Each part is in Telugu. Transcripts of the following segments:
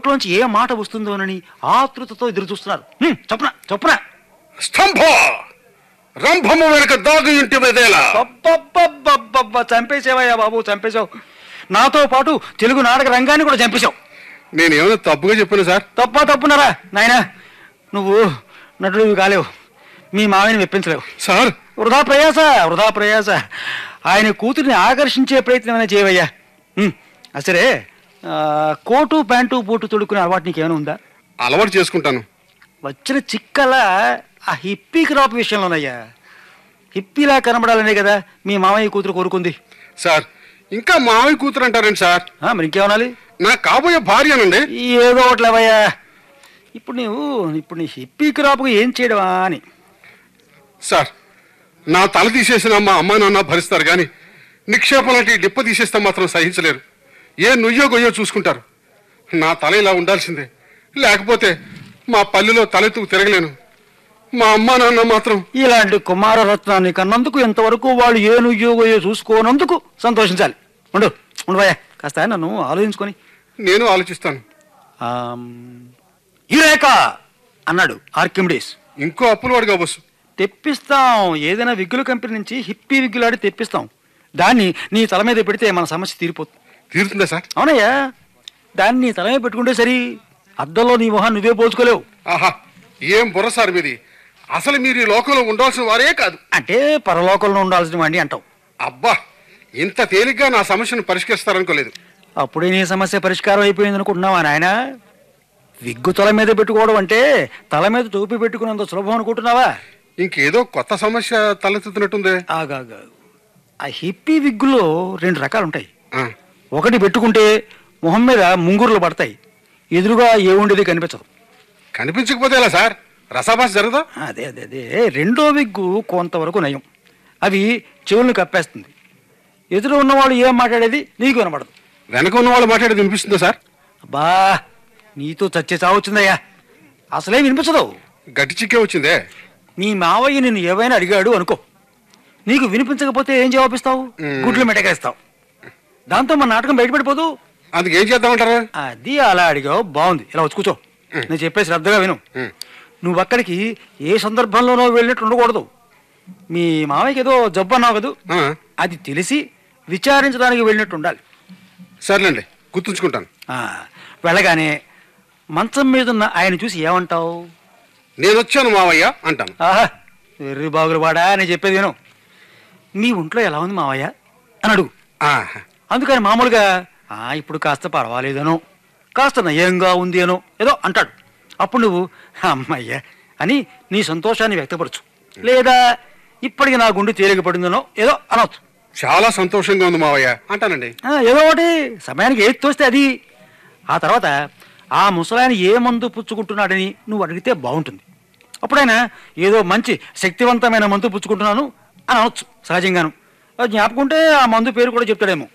నోట్లోంచి ఏ మాట వస్తుందోనని ఆతృతతో ఎదురు చూస్తున్నారు. చొప్పున చొప్పున. స్తంభ రంభము వెనక దాగి ఉంటే చంపేసావయ్యా బాబు, చంపేశావు. నాతో పాటు తెలుగు నాటక రంగాన్ని కూడా చంపేశావు. నేనేమైనా తప్పుగా చెప్పాను సార్? తప్పున్నారా నాయనా? నువ్వు నటుడు కాలేవు, మీ మామయ్యని మెప్పించలేవు సార్. వృధా ప్రయాస. ఆయన కూతురిని ఆకర్షించే ప్రయత్నం చేయవయ్యా. సరే, కోటు ప్యాంటు బూటు తొడుక్కునే అలవాటు నీకేమైనా ఉందా? అలవాటు చేసుకుంటాను. వచ్చిన చిక్కల ఆ హిప్పీ క్రాప్ విషయంలోనయ్యా. హిప్పీలా కనబడాలనే కదా మీ మామయ్య కూతురు కోరుకుంది. సార్, ఇంకా మామయ్య కూతురు అంటారండి సార్? మరి ఇంకేమనాలి? నా కాబోయే భార్యనండి. ఏదో ఒకట్లేవయ్యా. ఇప్పుడు నీ హిప్పీ క్రాప్కు ఏం చేయడమా అని. సార్, నా తల తీసేసిన మా అమ్మ నాన్న భరిస్తారు కానీ నిక్షేపం లాంటి డిప్ప తీసేస్తే మాత్రం సహించలేరు. ఏ నుయ్యో గొయ్యో చూసుకుంటారు. నా తల ఇలా ఉండాల్సిందే, లేకపోతే మా పల్లెలో తలెత్తుకు తిరగలేను. మా అమ్మ నాన్న మాత్రం ఇలాంటి కుమారరత్నాన్ని కన్నందుకు ఇంతవరకు వాళ్ళు ఏ నుయ్యో గొయ్యో చూసుకోనందుకు సంతోషించాలి. ఉండవయ్యా, కాస్త నన్ను ఆలోచించుకొని. నేను ఆలోచిస్తాను. యురేకా అన్నాడు ఆర్కిమిడీస్. ఇంకో అప్పులు వాడు కాబోసు. తెప్పిస్తాం, ఏదైనా విగ్గుల కంపెనీ నుంచి హిప్పీ విగ్గులాడి తెప్పిస్తాం. దాన్ని నీ తల మీద పెడితే మన సమస్య తీరిపోతుంది. తీరుతుందా సార్? అవునయ్యా, దాన్ని నీ తల మీద పెట్టుకుంటే సరి. అద్దంలో నీ మొహాన్ని నువ్వే పోల్చుకోలేవు. ఆహా, ఏం బుర్ర సార్ మీది. అసలు మీరు ఈ లోకంలో ఉండాల్సిన వారే కాదు. అంటే పరలోకంలో ఉండాల్సిన వాడిని అంటావు. అబ్బా, ఇంత తేలిగ్గా నా సమస్యను పరిష్కరిస్తారనుకోలేదు. అప్పుడే నీ సమస్య పరిష్కారం అయిపోయింది అనుకుంటున్నావా నాయన? విగ్గు తల మీద పెట్టుకోవడం అంటే తల మీద టోపీ పెట్టుకున్నంత సులభం అనుకుంటున్నావా? ఇంకేదో కొత్త సమస్య తలెత్తుతున్నట్టుంది. ఆగాగా, ఆ హిప్పీ విగ్గులో 2 రకాలు ఉంటాయి. 1 పెట్టుకుంటే మొహం మీద ముంగురులు పడతాయి, ఎదురుగా ఏముండేది కనిపించదు. కనిపించకపోతే ఎలా సార్? రసాభాస జరగదా? అదే 2వ విగ్గు కొంతవరకు నయం. అవి చెవులను కప్పేస్తుంది. ఎదురు ఉన్నవాళ్ళు ఏం మాట్లాడేది నీకు వినపడదు. వెనక ఉన్నవాళ్ళు మాట్లాడేది వినిపిస్తుందా సార్? అబ్బా, నీతో చచ్చే చావచ్చిందయ్యా. అసలే వినిపించదు. గట్టి చిక్కే వచ్చిందే. నీ మావయ్య నిన్ను ఏవైనా అడిగాడు అనుకో, నీకు వినిపించకపోతే ఏం జవాబిస్తావు? గుడ్లు మెటకేస్తావు. దాంతో మన నాటకం బయటపడిపోదు. అందుకు ఏం చేద్దామంటారా? అది అలా అడిగావు, బాగుంది. ఇలా వచ్చి కూర్చో, నేను చెప్పే శ్రద్ధగా విను. నువ్వు అక్కడికి ఏ సందర్భంలోనో వెళ్ళినట్టు ఉండకూడదు. మీ మావయ్యకి ఏదో జబ్బు అన్నావు కదూ, అది తెలిసి విచారించడానికి వెళ్ళినట్టు ఉండాలి. సర్లేండి, గుర్తుంచుకుంటాను. వెళ్ళగానే మంచం మీద ఉన్న ఆయన చూసి ఏమంటావు? నేను వచ్చాను మావయ్య అంటాను. ఆహా, వెర్రి బాగులు వాడా, నేను చెప్పేది విను. మీ ఒంట్లో ఎలా ఉంది మావయ్య అని అడుగు. అందుకని మామూలుగా ఇప్పుడు కాస్త పర్వాలేదనో, కాస్త నయంగా ఉంది అనో ఏదో అంటాడు. అప్పుడు నువ్వు అమ్మయ్య అని నీ సంతోషాన్ని వ్యక్తపరచు. లేదా ఇప్పటికి నా గుండె తేలిక పడిందనో ఏదో అనొచ్చు. చాలా సంతోషంగా ఉంది మావయ్య అంటానండి. ఏదో ఒకటి, సమయానికి ఏది తోస్తే అది. ఆ తర్వాత ఆ ముసలాయన ఏ మందు పుచ్చుకుంటున్నాడని నువ్వు అడిగితే బాగుంటుంది. అప్పుడైనా ఏదో మంచి శక్తివంతమైన మందు పుచ్చుకుంటున్నాను అని అనొచ్చు సహజంగాను. జ్ఞాపకుంటే ఆ మందు పేరు కూడా చెప్తాడేమో.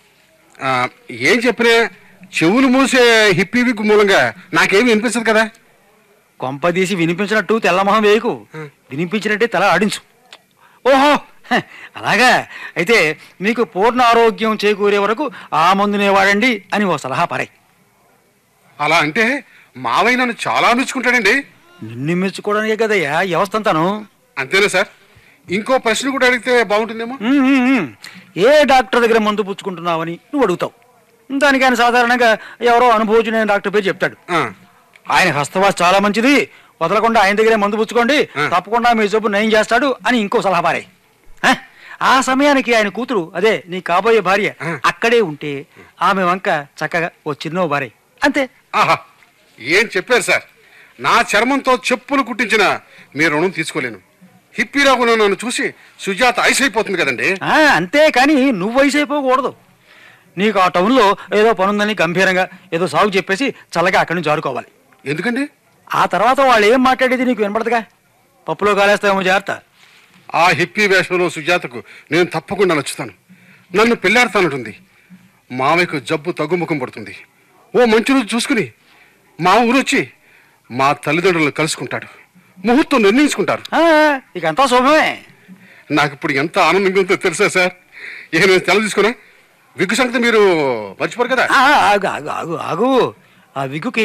ఏం చెప్పినా చెవులు మూసే హిప్పీ విగ్గు మూలంగా నాకేమి వినిపించదు కదా. కొంపదీసి వినిపించినట్టు తెల్లమొహం వేయకు, వినిపించినట్టే తల ఆడించు. ఓహో, అలాగా, అయితే మీకు పూర్ణ ఆరోగ్యం చేకూరే వరకు ఆ మందునే వాడండి అని ఓ సలహా పారాయి. అలా అంటే మావయ్య నన్ను చాలా మెచ్చుకుంటాడండి. నిన్ను మెచ్చుకోవడానికే కదయ్యా వ్యవస్థ అంతాను. అంతేనా సార్? ఇంకో ప్రశ్న కూడా అడిగితే బాగుంటుందేమో. ఏ డాక్టర్ దగ్గర మందు పుచ్చుకుంటున్నావని నువ్వు అడుగుతావు. దానికి ఆయన సాధారణంగా ఎవరో అనుభవజ్ఞుడైన డాక్టర్ పేరు చెప్తాడు. ఆయన హస్తవాస చాలా మంచిది, వదలకుండా ఆయన దగ్గరే మందు పుచ్చుకోండి, తప్పకుండా మీ జబ్బు నయం చేస్తాడు అని ఇంకో సలహా పారాయి. ఆ సమయానికి ఆయన కూతురు, అదే నీ కాబోయే భార్య, అక్కడే ఉంటే ఆమె వంక చక్కగా ఓ చిన్న భార్య అంతే. ఆహా, ఏం చెప్పారు సార్. నా చర్మంతో చెప్పులు కుట్టించిన మీ రుణం తీసుకోలేను. హిప్పీరాగున నన్ను చూసి సుజాత ఐస్ అయిపోతుంది కదండి. అంతే కానీ నువ్వు ఐస్ అయిపోకూడదు. నీకు ఆ టౌన్లో ఏదో పనుందని గంభీరంగా ఏదో సాగు చెప్పేసి చల్లగా అక్కడి నుంచి జారుకోవాలి. ఎందుకండి? ఆ తర్వాత వాళ్ళు ఏం మాట్లాడేది నీకు వినపడదుగా, పప్పులో కాలేస్తామో జాగ్రత్త. ఆ హిప్పీ వేషంలో సుజాతకు నేను తప్పకుండా నచ్చుతాను. నన్ను పెళ్ళాడతానంటుంది. మావయ్యకు జబ్బు తగ్గుముఖం పడుతుంది. ఓ మంచి రోజు చూసుకుని మా ఊరు వచ్చి మా తల్లిదండ్రులను కలుసుకుంటాడు. ముహూర్తం నిర్ణయించుకుంటారు. ఇకంతా శుభమే. నాకు ఇప్పుడు ఎంత ఆనందంగా ఉందో తెలుసా సార్. నేను తెల తీసుకున్నా విగ్గు సంగతి మీరు మర్చిపోరు కదా. ఆగు ఆగు ఆగు ఆగు, ఆ విగ్గుకి